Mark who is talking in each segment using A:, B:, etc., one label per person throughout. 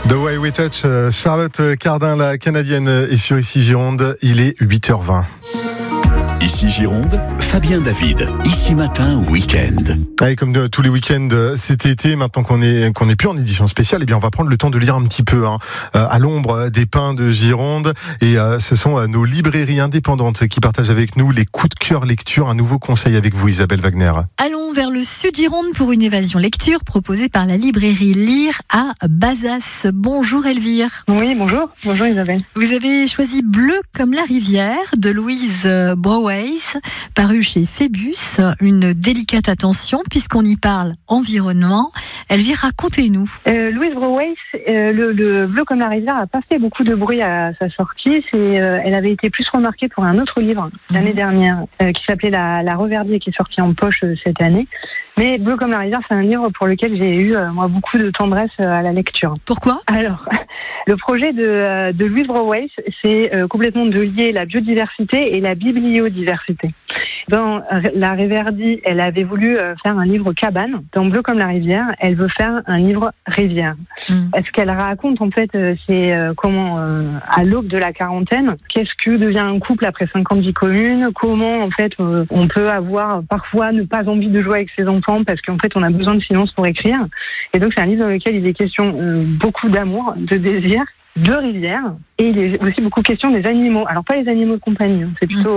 A: The Way We Touch, Charlotte Cardin, la Canadienne, est sur Ici Gironde. Il est 8h20.
B: Ici Gironde, Fabien David. Ici matin, week-end.
A: Allez, comme tous les week-ends cet été, maintenant qu'on est plus en édition spéciale, eh bien on va prendre le temps de lire un petit peu à l'ombre des pins de Gironde. Et ce sont nos librairies indépendantes qui partagent avec nous les coups de cœur lecture. Un nouveau conseil avec vous, Isabelle Wagner.
C: Allons vers le sud Gironde pour une évasion lecture proposée par la librairie Lire à Bazas. Bonjour Elvire.
D: Oui, bonjour. Bonjour Isabelle.
C: Vous avez choisi Bleu comme la rivière de Louise Braouez, paru chez Phébus. Une délicate attention puisqu'on y parle environnement. Elvire, racontez-nous.
D: Louise Braouez, le Bleu comme la rivière n'a pas fait beaucoup de bruit à sa sortie. Elle avait été plus remarquée pour un autre livre l'année dernière qui s'appelait La Reverdy et qui est sorti en poche cette année. Mais Bleu comme la rivière, c'est un livre pour lequel j'ai eu moi beaucoup de tendresse à la lecture.
C: Pourquoi ?
D: Alors, le projet de Louise Braouez, c'est complètement de lier la biodiversité et la bibliodiversité. Dans La Reverdy, elle avait voulu faire un livre cabane. Dans Bleu comme la rivière, elle veut faire un livre rivière. Ce qu'elle raconte, en fait, c'est comment, à l'aube de la quarantaine, qu'est-ce que devient un couple après 5 ans de vie commune, comment, en fait, on peut avoir parfois ne pas envie de jouer avec ses enfants parce qu'en fait, on a besoin de silence pour écrire. Et donc, c'est un livre dans lequel il est question beaucoup d'amour, de désir, de rivière, et il est aussi beaucoup question des animaux. Alors pas les animaux de compagnie, c'est plutôt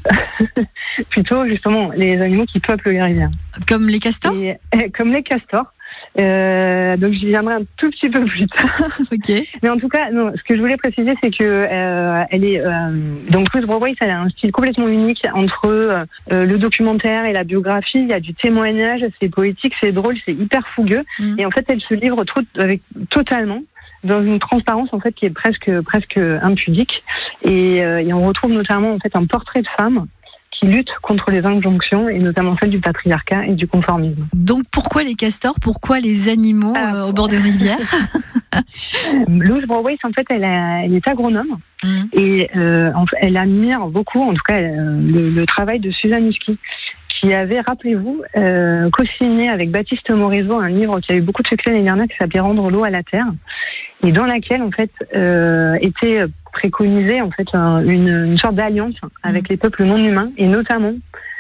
D: plutôt justement les animaux qui peuplent les rivières.
C: Comme les castors ?
D: Comme les castors. Donc j'y viendrai un tout petit peu plus tard.
C: Ok.
D: Mais en tout cas, non, ce que je voulais préciser, c'est que elle est donc Louise Braouez, elle a un style complètement unique entre le documentaire et la biographie. Il y a du témoignage, c'est poétique, c'est drôle, c'est hyper fougueux. Et en fait, elle se livre totalement dans une transparence en fait qui est presque impudique. Et on retrouve notamment en fait un portrait de femme qui lutte contre les injonctions et notamment celle du patriarcat et du conformisme.
C: Donc pourquoi les castors ? Pourquoi les animaux au bord de rivière ?
D: Louise Braouez, en fait, elle est agronome et elle admire beaucoup, en tout cas, le travail de Suzanne Husky, qui avait, rappelez-vous, co-signé avec Baptiste Morisot un livre qui a eu beaucoup de succès l'année dernière qui s'appelait Rendre l'eau à la terre, et dans laquelle, en fait, était préconisée en fait une sorte d'alliance avec les peuples non humains et notamment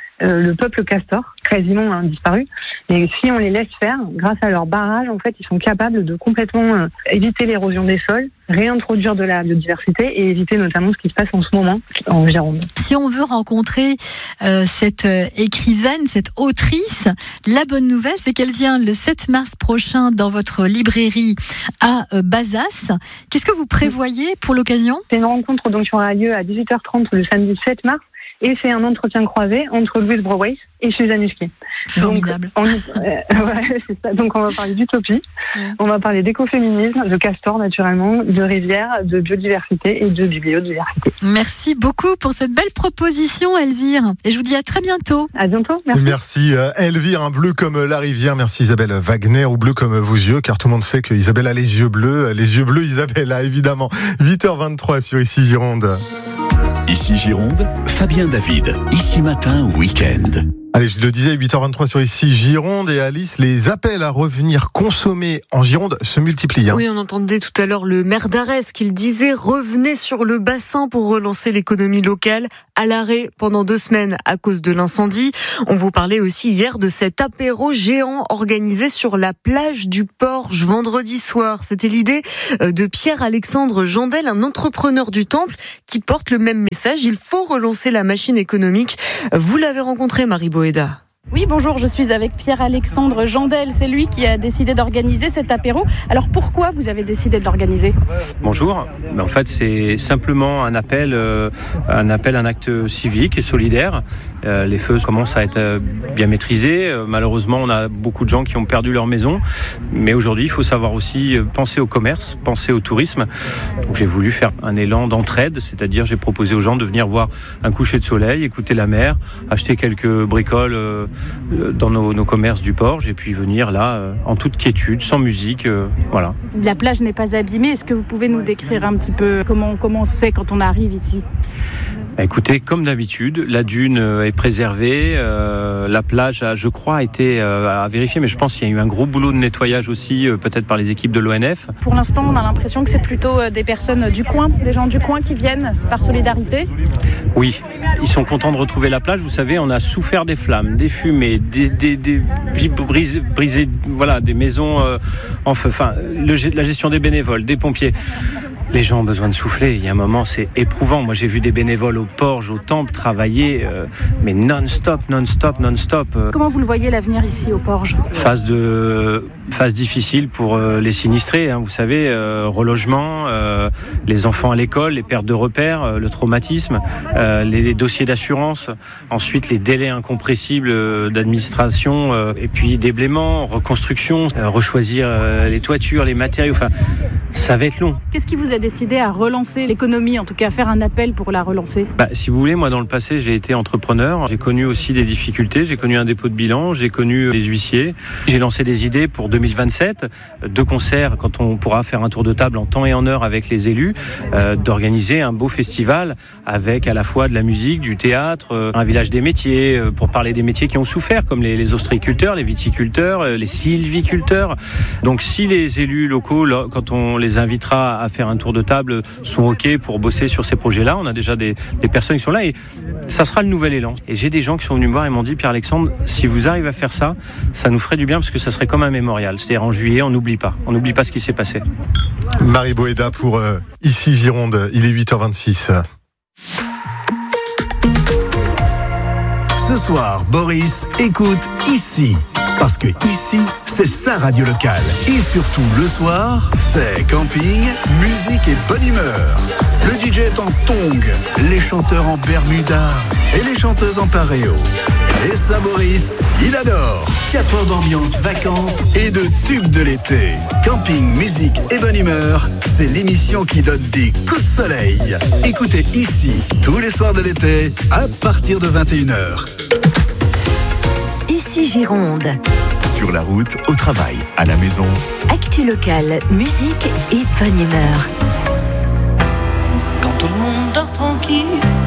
D: le peuple castor, quasiment disparu. Mais si on les laisse faire, grâce à leur barrage, en fait, ils sont capables de complètement éviter l'érosion des sols, réintroduire de la biodiversité et éviter notamment ce qui se passe en ce moment en Gironde.
C: Si on veut rencontrer cette écrivaine, cette autrice, la bonne nouvelle, c'est qu'elle vient le 7 mars prochain dans votre librairie à Bazas. Qu'est-ce que vous prévoyez pour l'occasion ?
D: C'est une rencontre donc, qui aura lieu à 18h30 le samedi 7 mars. Et c'est un entretien croisé entre Louise Braouez et Suzanne Husky.
C: Formidable.
D: Donc, c'est ça. Donc on va parler d'utopie, on va parler d'écoféminisme, de castor naturellement, de rivière, de biodiversité et de bibliodiversité.
C: Merci beaucoup pour cette belle proposition, Elvire. Et je vous dis à très bientôt.
D: À bientôt.
A: Merci Elvire, un bleu comme la rivière. Merci Isabelle Wagner, ou bleu comme vos yeux, car tout le monde sait que Isabelle a les yeux bleus. Les yeux bleus, Isabelle a évidemment. 8h23 sur Ici Gironde.
B: Ici Gironde, Fabien David. Ici matin, week-end.
A: Allez, je le disais, 8h23 sur Ici Gironde, et Alice, les appels à revenir consommer en Gironde se multiplient.
E: Oui, on entendait tout à l'heure le maire d'Arès qui disait « Revenez sur le bassin pour relancer l'économie locale » à l'arrêt pendant 2 semaines à cause de l'incendie. On vous parlait aussi hier de cet apéro géant organisé sur la plage du Porge vendredi soir. C'était l'idée de Pierre-Alexandre Jandel, un entrepreneur du Temple qui porte le même message. Il faut relancer la machine économique. Vous l'avez rencontré, Marie Boéda.
F: Oui, bonjour, je suis avec Pierre-Alexandre Jandel. C'est lui qui a décidé d'organiser cet apéro. Alors pourquoi vous avez décidé de l'organiser ?
G: Bonjour, en fait c'est simplement un appel, un acte civique et solidaire. Les feux commencent à être bien maîtrisés. Malheureusement, on a beaucoup de gens qui ont perdu leur maison. Mais aujourd'hui, il faut savoir aussi penser au commerce, penser au tourisme. Donc j'ai voulu faire un élan d'entraide, c'est-à-dire j'ai proposé aux gens de venir voir un coucher de soleil, écouter la mer, acheter quelques bricoles dans nos commerces du Porge et puis venir là en toute quiétude, sans musique, voilà.
F: La plage n'est pas abîmée. Est-ce que vous pouvez nous décrire un petit peu comment c'est quand on arrive ici ?
G: Écoutez, comme d'habitude, la dune est préservée, la plage a, je crois, été à vérifier, mais je pense qu'il y a eu un gros boulot de nettoyage aussi, peut-être par les équipes de l'ONF.
F: Pour l'instant, on a l'impression que c'est plutôt des personnes du coin, des gens du coin qui viennent par solidarité.
G: Oui, ils sont contents de retrouver la plage. Vous savez, on a souffert des flammes, des fumées, des vies brisées, voilà, des maisons en feu, enfin, la gestion des bénévoles, des pompiers. Les gens ont besoin de souffler. Il y a un moment, c'est éprouvant. Moi, j'ai vu des bénévoles au Porge, au Temple, travailler, mais non-stop.
F: Comment vous le voyez, l'avenir ici, au Porge ?
G: Phase difficile pour les sinistrés, hein, vous savez, relogement, les enfants à l'école, les pertes de repères, le traumatisme, les dossiers d'assurance, ensuite les délais incompressibles d'administration, et puis déblaiement, reconstruction, rechoisir les toitures, les matériaux, enfin, ça va être long.
F: Qu'est-ce qui vous a décidé à relancer l'économie, en tout cas à faire un appel pour la relancer ?
G: Si vous voulez, moi dans le passé j'ai été entrepreneur, j'ai connu aussi des difficultés, j'ai connu un dépôt de bilan, j'ai connu les huissiers, j'ai lancé des idées pour 2027, de concert, quand on pourra faire un tour de table en temps et en heure avec les élus, d'organiser un beau festival avec à la fois de la musique, du théâtre, un village des métiers, pour parler des métiers qui ont souffert, comme les ostréiculteurs, les viticulteurs, les sylviculteurs. Donc si les élus locaux, quand on les invitera à faire un tour de table, sont OK pour bosser sur ces projets-là, on a déjà des personnes qui sont là et ça sera le nouvel élan. Et j'ai des gens qui sont venus me voir et m'ont dit, Pierre-Alexandre, si vous arrivez à faire ça, ça nous ferait du bien parce que ça serait comme un mémorial. C'est-à-dire en juillet, on n'oublie pas ce qui s'est passé.
A: Marie Boéda pour Ici Gironde, il est 8h26.
B: Ce soir, Boris écoute Ici. Parce que ici, c'est sa radio locale. Et surtout, le soir, c'est camping, musique et bonne humeur. Le DJ est en tongs, les chanteurs en bermuda et les chanteuses en paréo. Et ça, Boris, il adore. 4 heures d'ambiance, vacances et de tubes de l'été. Camping, musique et bonne humeur, c'est l'émission qui donne des coups de soleil. Écoutez Ici, tous les soirs de l'été, à partir de 21h.
H: Ici Gironde.
B: Sur la route, au travail, à la maison.
H: Actu locale, musique et bonne humeur.
I: Quand tout le monde dort tranquille